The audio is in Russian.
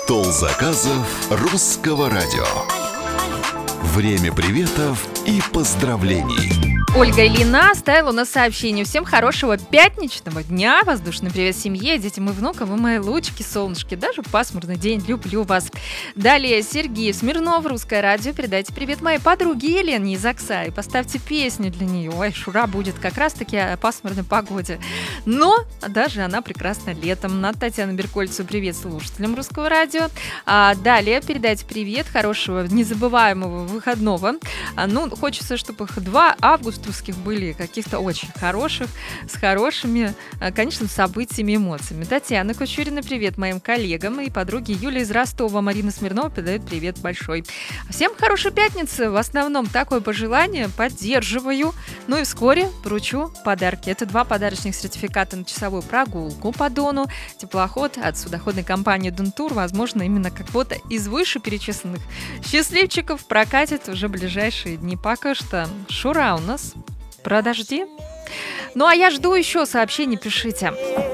Стол заказов русского радио. Время приветов и поздравлений. Ольга Ильина оставила у нас сообщение. Всем хорошего пятничного дня. Воздушный привет семье, детям и внукам. Вы мои лучики, солнышки. Даже пасмурный день. Люблю вас. Далее Сергей Смирнов, Русское радио. Передайте привет моей подруге Елене из Оксаи. Поставьте песню для нее. Ой, Шура будет как раз-таки о пасмурной погоде. Но даже она прекрасна летом. Над Татьяной Беркольцевой привет слушателям Русского радио. Далее передайте привет хорошего, незабываемого выходного. Хочется, чтобы их 2 августовских были каких-то очень хороших, с хорошими, конечно, событиями и эмоциями. Татьяна Кучурина, привет моим коллегам и подруге Юлия из Ростова. Марина Смирнова передает привет большой. Всем хорошей пятницы. В основном такое пожелание поддерживаю. И вскоре вручу подарки. Это 2 подарочных сертификата на часовую прогулку по Дону. Теплоход от судоходной компании Донтур. Возможно, именно кого-то из вышеперечисленных счастливчиков прокатит уже в ближайшие дни. Пока что Шура у нас. Подожди. А я жду еще сообщений, пишите.